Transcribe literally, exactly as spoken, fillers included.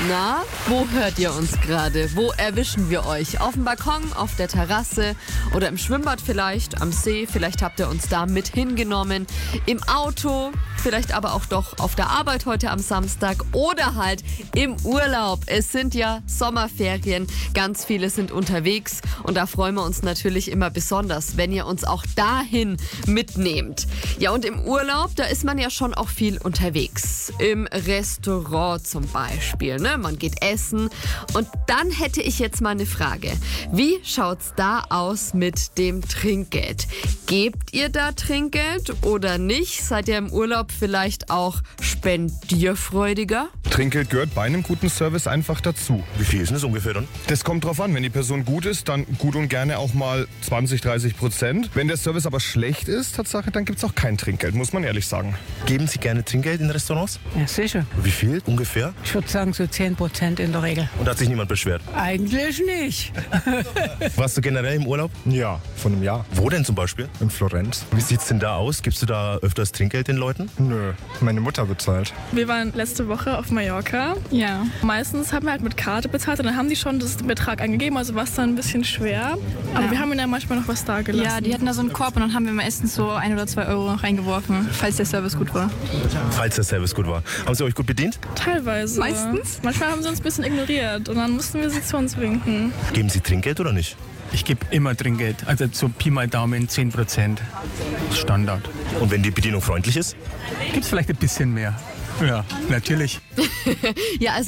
Na, wo hört ihr uns gerade? Wo erwischen wir euch? Auf dem Balkon, auf der Terrasse oder im Schwimmbad vielleicht, am See? Vielleicht habt ihr uns da mit hingenommen. Im Auto, vielleicht aber auch doch auf der Arbeit heute am Samstag oder halt im Urlaub. Es sind ja Sommerferien, ganz viele sind unterwegs und da freuen wir uns natürlich immer besonders, wenn ihr uns auch dahin mitnehmt. Ja, und im Urlaub, da ist man ja schon auch viel unterwegs. Im Restaurant zum Beispiel, ne? Man geht essen. Und dann hätte ich jetzt mal eine Frage. Wie schaut's da aus mit dem Trinkgeld? Gebt ihr da Trinkgeld oder nicht? Seid ihr im Urlaub vielleicht auch spendierfreudiger? Trinkgeld gehört bei einem guten Service einfach dazu. Wie viel ist denn das ungefähr dann? Das kommt drauf an. Wenn die Person gut ist, dann gut und gerne auch mal zwanzig, dreißig Prozent. Wenn der Service aber schlecht ist, Tatsache, dann gibt es auch kein Trinkgeld, muss man ehrlich sagen. Geben Sie gerne Trinkgeld in Restaurants? Ja, sicher. Wie viel ungefähr? Ich würde sagen so zehn Prozent in der Regel. Und hat sich niemand beschwert? Eigentlich nicht. Warst du generell im Urlaub? Ja, von einem Jahr. Wo denn zum Beispiel? In Florenz. Wie sieht's denn da aus? Gibst du da öfters Trinkgeld den Leuten? Nö, meine Mutter bezahlt. Wir waren letzte Woche auf Mallorca. Ja. Meistens haben wir halt mit Karte bezahlt und dann haben die schon das Betrag angegeben, also war es dann ein bisschen schwer. Aber Ja. wir haben ihnen ja manchmal noch was da gelassen. Ja, die hatten da so einen Korb und dann haben wir im Essen so ein oder zwei Euro reingeworfen, falls der Service gut war. Falls der Service gut war. Haben Sie euch gut bedient? Teilweise. Meistens. Manchmal haben sie uns ein bisschen ignoriert und dann mussten wir sie zu uns winken. Geben Sie Trinkgeld oder nicht? Ich gebe immer Trinkgeld, also so Pi mal Daumen zehn Prozent. Standard. Und wenn die Bedienung freundlich ist? Gibt es vielleicht ein bisschen mehr? Ja, natürlich. Ja, also